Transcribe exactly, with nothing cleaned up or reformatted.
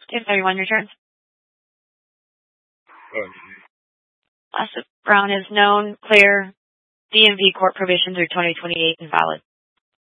ten thirty-one returns. Oh, Last Brown is known, clear, D M V court probation through twenty twenty-eight and valid.